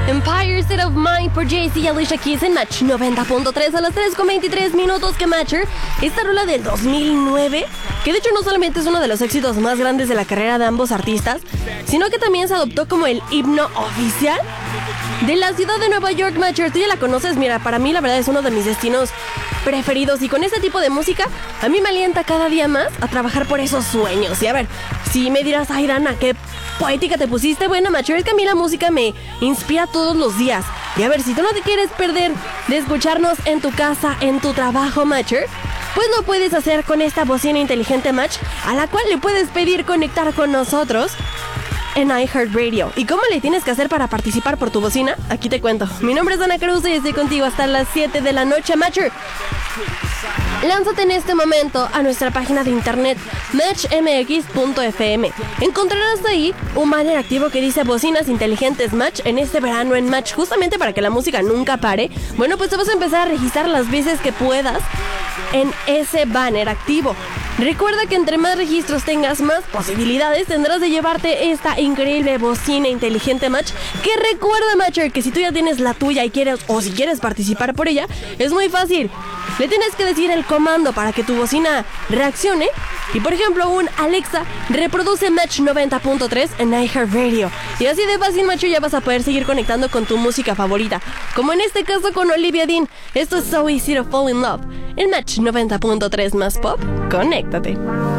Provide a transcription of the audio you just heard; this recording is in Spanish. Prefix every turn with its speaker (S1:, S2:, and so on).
S1: Empire State of Mind por Jay-Z y Alicia Keys en Match 90.3 a las 3:23 minutos. Que Matcher, esta rola del 2009, que de hecho no solamente es uno de los éxitos más grandes de la carrera de ambos artistas, sino que también se adoptó como el himno oficial de la ciudad de Nueva York. Matcher, tú ya la conoces. Mira, para mí la verdad es uno de mis destinos preferidos, y con este tipo de música a mí me alienta cada día más a trabajar por esos sueños. Y a ver, si me dirás, ay Dana, qué poética te pusiste. Bueno, Matcher, es que a mí la música me inspira todos los días. Y a ver, si tú no te quieres perder de escucharnos en tu casa, en tu trabajo, Matcher, pues lo puedes hacer con esta bocina inteligente Match, a la cual le puedes pedir conectar con nosotros en iHeartRadio. ¿Y cómo le tienes que hacer para participar por tu bocina? Aquí te cuento. Mi nombre es Dana Cruz y estoy contigo hasta las 7 de la noche, Matcher. Lánzate en este momento a nuestra página de internet matchmx.fm. Encontrarás ahí un banner activo que dice bocinas inteligentes Match en este verano en Match, justamente para que la música nunca pare. Bueno, pues te vas a empezar a registrar las veces que puedas en ese banner activo. Recuerda que entre más registros tengas, más posibilidades tendrás de llevarte esta increíble bocina inteligente Match. Que recuerda, Matcher, que si tú ya tienes la tuya y quieres, o si quieres participar por ella, es muy fácil. Le tienes que decir el comando para que tu bocina reaccione. Y por ejemplo, un Alexa, reproduce Match 90.3 en iHeartRadio. Y así de fácil, Matcher, ya vas a poder seguir conectando con tu música favorita, como en este caso con Olivia Dean. Esto es So Easy to Fall in Love en Match 90.3 más pop. Conéctate.